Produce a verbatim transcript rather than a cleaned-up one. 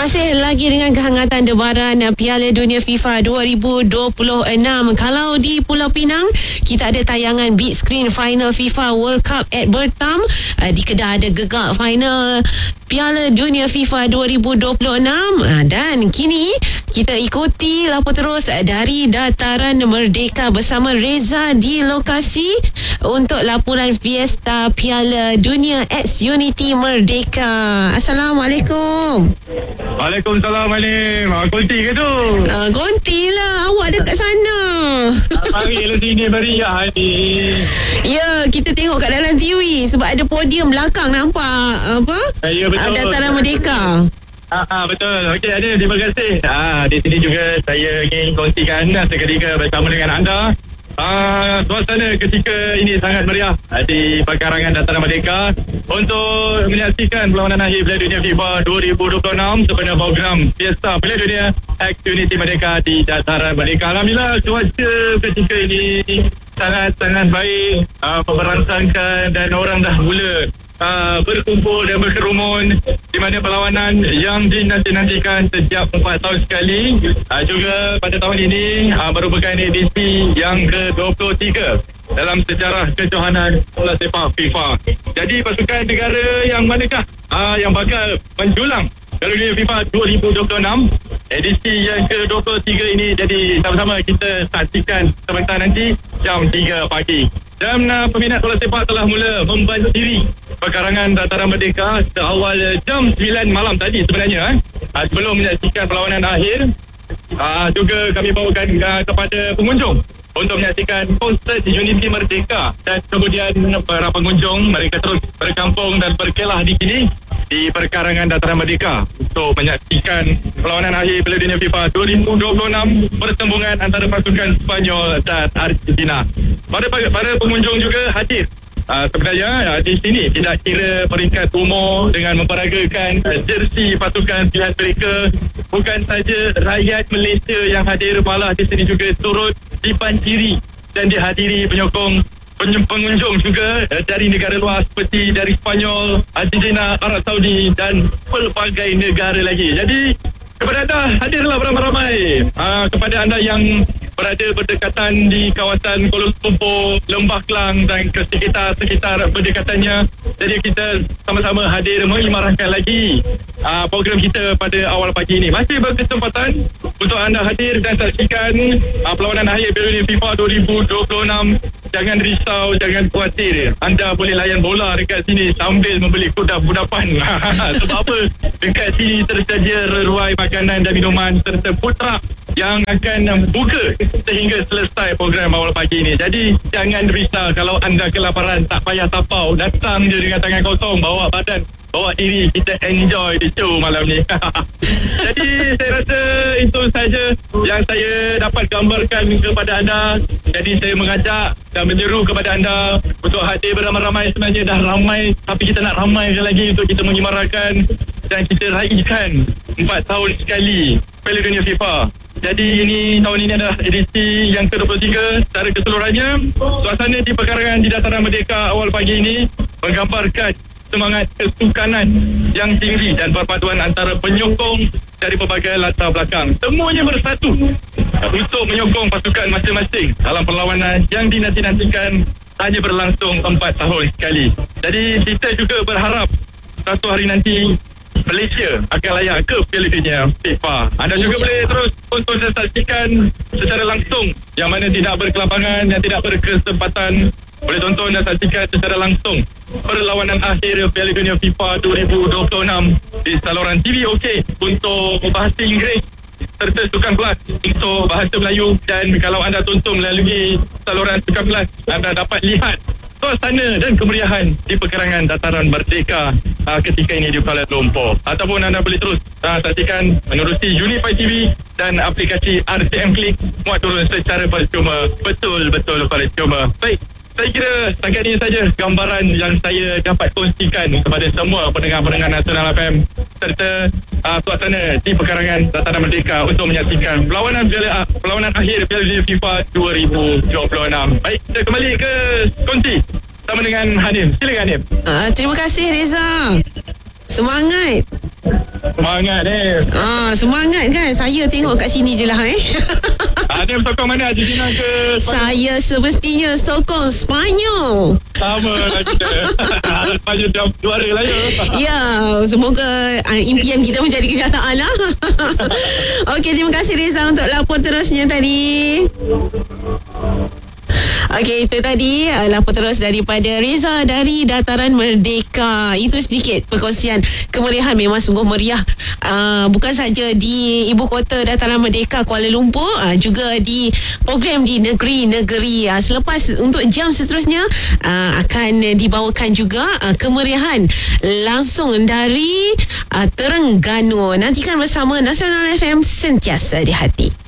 Masih lagi dengan kehangatan debaran Piala Dunia FIFA dua ribu dua puluh enam. Kalau di Pulau Pinang, kita ada tayangan big screen final FIFA World Cup at Bertam. Di Kedah ada gegak final Piala Dunia FIFA dua ribu dua puluh enam. Dan kini kita ikuti lapor terus dari Dataran Merdeka bersama Reza di lokasi untuk laporan Fiesta Piala Dunia X Unity Merdeka. Assalamualaikum. Waalaikumsalam, Alim. Ah, Konti ke tu? Ah, Konti lah. Awak dekat sana. Mari lah sini meriah ni. Ya, kita tengok kat dalam T V sebab ada podium belakang nampak apa? Ya, betul. Dataran Merdeka. Ah, ah, betul. Okey, Alim, terima kasih. Ah, di sini juga saya ingin kongsikan seketika bersama dengan anda. Ah, suasana ketika ini sangat meriah di pekarangan Dataran Merdeka untuk menyaksikan perlawanan akhir Piala Dunia FIFA dua ribu dua puluh enam sebenarnya program Fiesta Piala Dunia X Unity Merdeka di Dataran Merdeka. Alhamdulillah, cuaca ketika ini sangat-sangat baik, uh, memberangsangkan dan orang dah mula Uh, berkumpul dan berkerumun di mana perlawanan yang dinanti-nantikan setiap empat tahun sekali uh, juga pada tahun ini uh, merupakan edisi yang ke dua puluh tiga dalam sejarah kejohanan bola sepak FIFA. Jadi pasukan negara yang manakah uh, yang bakal menjulang Piala Dunia FIFA dua ribu dua puluh enam edisi yang ke dua puluh tiga ini? Jadi sama-sama kita saksikan sebentar nanti jam tiga pagi. Dan uh, peminat bola sepak telah mula membantu diri pekarangan Dataran Merdeka seawal jam sembilan malam tadi sebenarnya. Eh. Uh, sebelum menyaksikan perlawanan akhir, uh, juga kami bawakan uh, kepada pengunjung untuk menyaksikan konsert Unity Merdeka, dan kemudian para pengunjung mereka terus berkampung dan berkelah di sini di perkarangan Dataran Merdeka untuk menyaksikan perlawanan akhir Piala Dunia FIFA dua ribu dua puluh enam pertembungan antara pasukan Sepanyol dan Argentina. Para para pengunjung juga hadir. Uh, sebenarnya uh, di sini tidak kira peringkat umur dengan memperagakan uh, jersey pasukan pilihan mereka. Bukan saja rakyat Malaysia yang hadir, malah di sini juga turut dipanciri dan dihadiri penyokong pengunjung juga uh, dari negara luar seperti dari Sepanyol, Argentina, Arab Saudi dan pelbagai negara lagi. Jadi kepada anda, hadirlah beramai-ramai. Uh, kepada anda yang berada berdekatan di kawasan Kuala Lumpur, Lembah Kelang dan ke sekitar-sekitar berdekatannya. Jadi kita sama-sama hadir mengimarahkan lagi uh, program kita pada awal pagi ini. Masih berkesempatan untuk anda hadir dan saksikan uh, perlawanan akhir Piala Dunia FIFA dua ribu dua puluh enam. Jangan risau, jangan khawatir. Anda boleh layan bola dekat sini sambil membeli kuda-kudapan. Sebab apa? Dekat sini tersedia reruai makanan dan minuman serta food truck yang akan buka sehingga selesai program awal pagi ini. Jadi jangan risau kalau anda kelaparan, tak payah tapau, datang je dengan tangan kosong, bawa badan, bawa diri, kita enjoy di show malam ni. Jadi saya rasa itu saja yang saya dapat gambarkan kepada anda. Jadi saya mengajak dan menyeru kepada anda untuk hadir beramai-ramai. Sebenarnya dah ramai, tapi kita nak ramaikan lagi untuk kita mengimarahkan dan kita raikan empat tahun sekali Piala Dunia FIFA. Jadi ini tahun ini adalah edisi yang ke dua puluh tiga. Secara keseluruhannya, suasana di pekarangan di Dataran Merdeka awal pagi ini menggambarkan semangat kesukanan yang tinggi dan perpaduan antara penyokong dari pelbagai latar belakang. Semuanya bersatu untuk menyokong pasukan masing-masing dalam perlawanan yang dinanti-nantikan hanya berlangsung empat tahun sekali. Jadi kita juga berharap satu hari nanti Malaysia akan layak ke Piala Dunia FIFA. Anda juga boleh terus untuk saksikan secara langsung, yang mana tidak berkelapangan, yang tidak berkesempatan, boleh tonton dan saksikan secara langsung perlawanan akhir Piala Dunia FIFA dua ribu dua puluh enam di saluran T V OK untuk bahasa Inggeris serta Sukan Plus untuk bahasa Melayu. Dan kalau anda tonton melalui saluran Sukan Plus, anda dapat lihat suasana dan kemeriahan di pekarangan Dataran Merdeka uh, ketika ini di Kuala Lumpur. Ataupun anda boleh terus uh, saksikan menerusi Unify T V dan aplikasi R C M Click, muat turun secara percuma. Betul-betul percuma. Baik, saya kira setakat ini saja gambaran yang saya dapat kongsikan kepada semua pendengar-pendengar Nasional F M serta uh, suasana di pekarangan Dataran Merdeka untuk menyaksikan perlawanan Piala, perlawanan akhir Piala Dunia FIFA dua ribu dua puluh enam. Baik, kita kembali ke Konti sama dengan Hanim. Silakan Hanim. Uh, terima kasih Reza. Semangat. Semangat eh. Ah, semangat kan. Saya tengok kat sini je lah eh. Ada sokong mana? Argentina ke Spanyol? Saya semestinya sokong Spanyol. Sama lah kita. Spanyol dah juara lah ya. Ya, semoga uh, impian kita menjadi kenyataan lah. Okey, terima kasih Reza untuk lapor terusnya tadi. Okey, itu tadi uh, lapor terus daripada Reza dari Dataran Merdeka. Itu sedikit perkongsian kemeriahan, memang sungguh meriah. Uh, bukan saja di ibu kota Dataran Merdeka Kuala Lumpur, uh, juga di program di negeri-negeri. Uh, selepas untuk jam seterusnya uh, akan dibawakan juga uh, kemeriahan langsung dari uh, Terengganu. Nantikan bersama Nasional F M, sentiasa di hati.